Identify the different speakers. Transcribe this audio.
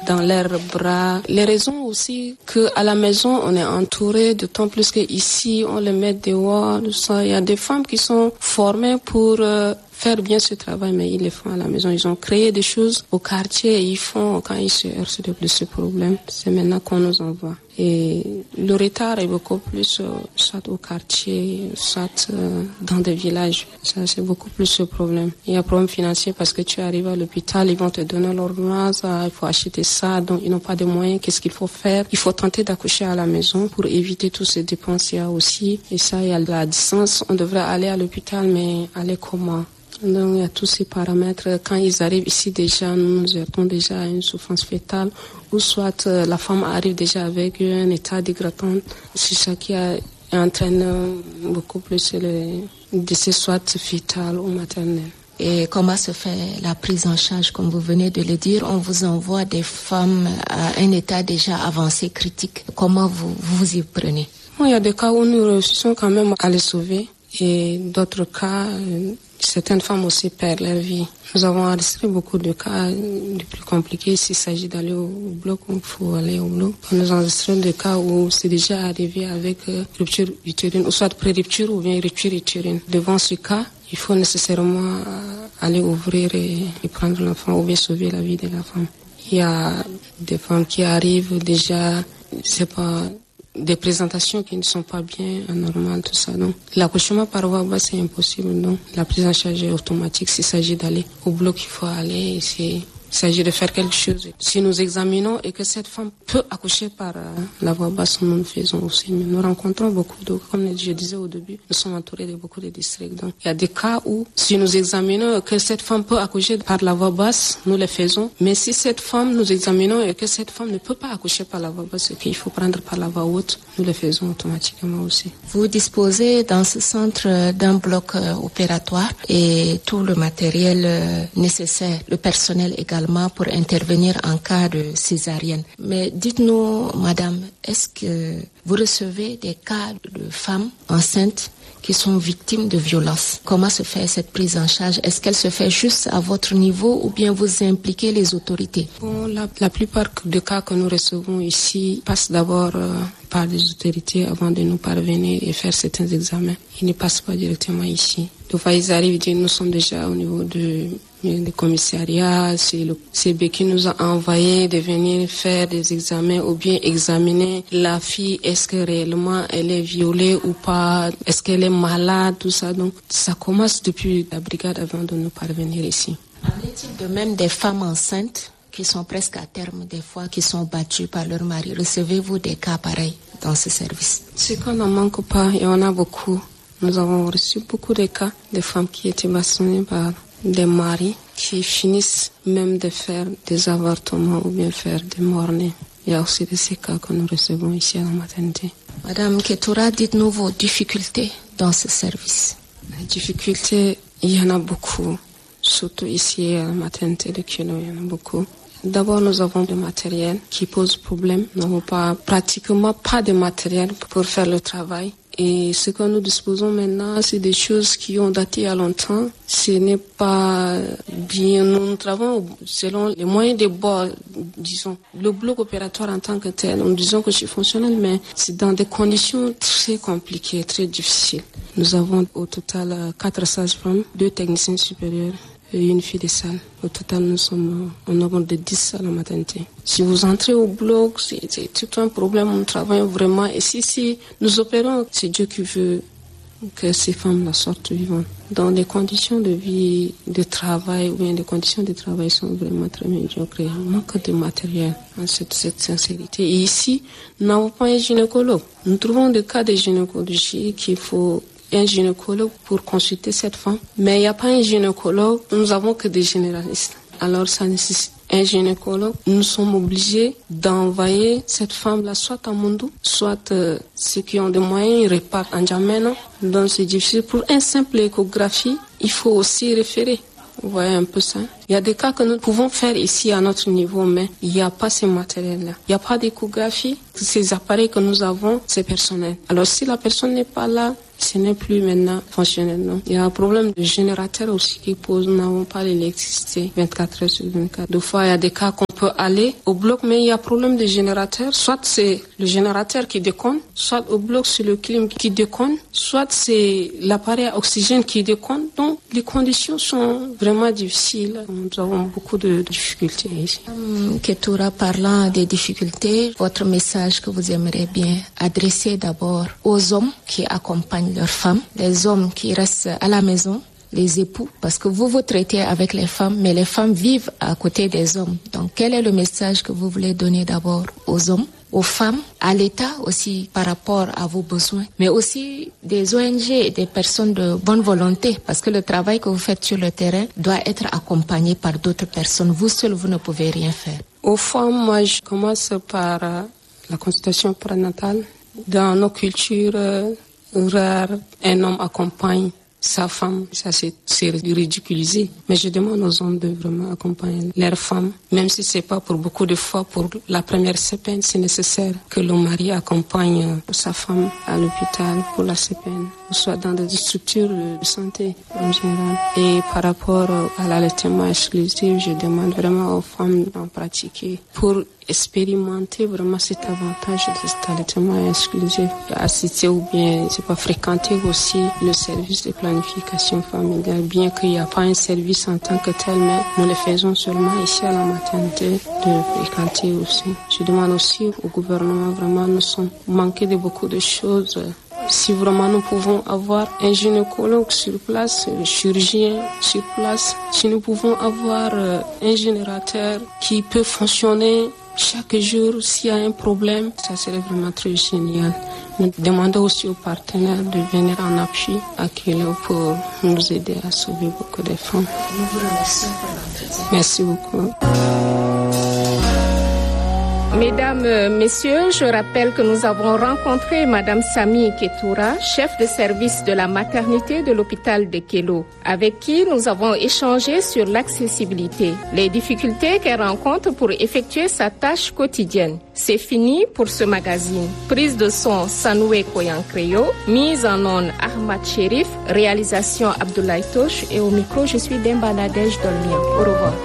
Speaker 1: dans leurs bras. Les raisons aussi qu'à la maison, on est entouré, d'autant plus qu'ici, on les met dehors. Il y a des femmes qui sont formées pour faire bien ce travail, mais ils le font à la maison. Ils ont créé des choses au quartier et ils font, quand ils se heurtent de ce problème, c'est maintenant qu'on nous envoie. Et le retard est beaucoup plus, soit au quartier, soit dans des villages. Ça, c'est beaucoup plus ce problème. Il y a un problème financier parce que tu arrives à l'hôpital, ils vont te donner l'ordonnance, il faut acheter ça, donc ils n'ont pas de moyens. Qu'est-ce qu'il faut faire? Il faut tenter d'accoucher à la maison pour éviter toutes ces dépenses. Il y a aussi, et ça, il y a la distance. On devrait aller à l'hôpital, mais aller comment? Donc, il y a tous ces paramètres. Quand ils arrivent ici, déjà, nous avons déjà une souffrance fétale, ou soit la femme arrive déjà avec un état dégradant. C'est ça qui entraîne beaucoup plus le décès, soit fétal ou maternel.
Speaker 2: Et comment se fait la prise en charge? Comme vous venez de le dire, on vous envoie des femmes à un état déjà avancé, critique. Comment vous y prenez?
Speaker 1: Il y a des cas où nous réussissons quand même à les sauver. Et d'autres cas, certaines femmes aussi perdent leur vie. Nous avons enregistré beaucoup de cas les plus compliqués. S'il s'agit d'aller au bloc, il faut aller au bloc. Nous enregistrons des cas où c'est déjà arrivé avec rupture utérine, ou soit pré-rupture ou bien rupture utérine. Devant ce cas, il faut nécessairement aller ouvrir et prendre l'enfant ou bien sauver la vie de la femme. Il y a des femmes qui arrivent déjà, c'est pas des présentations qui ne sont pas bien anormales, tout ça. Donc, l'accouchement par voie basse, c'est impossible. Donc, la prise en charge est automatique. S'il s'agit d'aller au bloc, il faut aller. Il s'agit de faire quelque chose. Si nous examinons et que cette femme peut accoucher par la voie basse, nous le faisons aussi. Mais nous rencontrons beaucoup de, comme je disais au début, nous sommes entourés de beaucoup de districts. Donc, il y a des cas où, si nous examinons que cette femme peut accoucher par la voie basse, nous le faisons. Mais si cette femme, nous examinons et que cette femme ne peut pas accoucher par la voie basse et qu'il faut prendre par la voie haute, nous le faisons automatiquement aussi.
Speaker 2: Vous disposez dans ce centre d'un bloc opératoire et tout le matériel nécessaire, le personnel également pour intervenir en cas de césarienne. Mais dites-nous, madame, est-ce que vous recevez des cas de femmes enceintes qui sont victimes de violences? Comment se fait cette prise en charge? Est-ce qu'elle se fait juste à votre niveau ou bien vous impliquez les autorités?
Speaker 1: Bon, la plupart des cas que nous recevons ici passent d'abord par des autorités avant de nous parvenir et faire certains examens. Ils ne passent pas directement ici. Donc, ils arrivent, nous sommes déjà au niveau du commissariat, c'est le CB qui nous a envoyé de venir faire des examens ou bien examiner la fille, est-ce que réellement elle est violée ou pas, est-ce qu'elle est malade, tout ça. Donc, ça commence depuis la brigade avant de nous parvenir ici.
Speaker 2: En est-il de même des femmes enceintes qui sont presque à terme, des fois, qui sont battues par leur mari? Recevez-vous des cas pareils dans ce service?
Speaker 1: C'est qu'on n'en manque pas, il y en a beaucoup. Nous avons reçu beaucoup de cas de femmes qui étaient bastonnées par des maris qui finissent même de faire des avortements ou bien faire des morts-nés. Il y a aussi de ces cas que nous recevons ici à la maternité.
Speaker 2: Madame Ketoura, dites-nous vos difficultés dans ce service.
Speaker 1: Les difficultés, il y en a beaucoup. Surtout ici à la maternité de Kino, il y en a beaucoup. D'abord, nous avons du matériel qui pose problème. Nous n'avons pratiquement pas de matériel pour faire le travail. Et ce que nous disposons maintenant, c'est des choses qui ont daté il y a longtemps. Ce n'est pas bien. Nous travaillons selon les moyens de bord, disons. Le bloc opératoire en tant que tel, nous disons que c'est fonctionnel, mais c'est dans des conditions très compliquées, très difficiles. Nous avons au total 4 sages-femmes, 2 techniciens supérieurs et une fille de salle. Au total, nous sommes au nombre de 10 à la maternité. Si vous entrez au bloc, c'est tout un problème. Nous travaillons vraiment. Et si nous opérons, c'est Dieu qui veut que ces femmes-là sortent vivantes. Dans les conditions de vie, de travail, ou bien les conditions de travail sont vraiment très médiocres. Il manque de matériel en cette sincérité. Et ici, nous n'avons pas un gynécologue. Nous trouvons des cas de gynécologie qu'il faut un gynécologue pour consulter cette femme. Mais il n'y a pas un gynécologue, nous n'avons que des généralistes. Alors ça nécessite un gynécologue. Nous sommes obligés d'envoyer cette femme-là soit à Mondou, soit ceux qui ont des moyens, ils repartent en Djamena. Donc c'est difficile. Pour une simple échographie, il faut aussi référer. Vous voyez un peu ça. Il y a des cas que nous pouvons faire ici à notre niveau, mais il n'y a pas ces matériels-là. Il n'y a pas d'échographie. Ces appareils que nous avons, c'est personnel. Alors si la personne n'est pas là, ce n'est plus maintenant fonctionnel. Non. Il y a un problème de générateur aussi qui pose. Nous n'avons pas l'électricité 24 heures sur 24. Des fois, il y a des cas peut aller au bloc, mais il y a problème de générateur. Soit c'est le générateur qui déconne, soit au bloc c'est le clim qui déconne, soit c'est l'appareil à oxygène qui déconne. Donc les conditions sont vraiment difficiles. Nous avons beaucoup de difficultés ici.
Speaker 2: Ketoura, parlant des difficultés, votre message que vous aimeriez bien adresser d'abord aux hommes qui accompagnent leurs femmes, les hommes qui restent à la maison, les époux, parce que vous traitez avec les femmes, mais les femmes vivent à côté des hommes. Donc, quel est le message que vous voulez donner d'abord aux hommes, aux femmes, à l'État aussi par rapport à vos besoins, mais aussi des ONG et des personnes de bonne volonté, parce que le travail que vous faites sur le terrain doit être accompagné par d'autres personnes. Vous seul, vous ne pouvez rien faire.
Speaker 1: Aux femmes, moi, je commence par la consultation prénatale. Dans nos cultures rares, un homme accompagne sa femme, ça c'est ridiculisé. Mais je demande aux hommes de vraiment accompagner leurs femmes, même si c'est pas pour beaucoup de fois, pour la première CPN, c'est nécessaire que le mari accompagne sa femme à l'hôpital pour la CPN, ou soit dans des structures de santé en général. Et par rapport à l'allaitement exclusif, je demande vraiment aux femmes d'en pratiquer pour expérimenter vraiment cet avantage de cet allaitement exclusif, assister ou bien c'est pas fréquenter aussi le service de planification familiale, bien qu'il n'y a pas un service en tant que tel, mais nous le faisons seulement ici à la maternité de fréquenter aussi. Je demande aussi au gouvernement, vraiment nous sommes manqués de beaucoup de choses. Si vraiment nous pouvons avoir un gynécologue sur place, un chirurgien sur place, si nous pouvons avoir un générateur qui peut fonctionner chaque jour, s'il y a un problème, ça serait vraiment très génial. Nous demandons aussi aux partenaires de venir en appui à Kelo pour nous aider à sauver beaucoup de femmes.
Speaker 2: Nous vous remercions pour l'entretien.
Speaker 1: Merci beaucoup.
Speaker 3: Mesdames, Messieurs, je rappelle que nous avons rencontré Madame Sami Ketoura, chef de service de la maternité de l'hôpital de Kelo, avec qui nous avons échangé sur l'accessibilité, les difficultés qu'elle rencontre pour effectuer sa tâche quotidienne. C'est fini pour ce magazine. Prise de son Sanoué Koyankreyo, mise en onde Ahmad Sherif, réalisation Abdoulaye Tosh et au micro je suis Demba Nadej Dolmian. Au revoir.